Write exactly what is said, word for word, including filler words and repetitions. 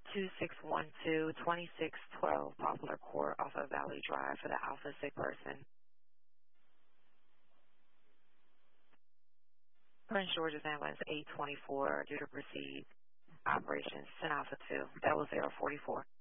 two six one two, two six one two Poplar Court off of Valley Drive for the Alpha sick person. Prince George's ambulance eight twenty-four due to proceed operations ten Alpha two. That was zero forty-four.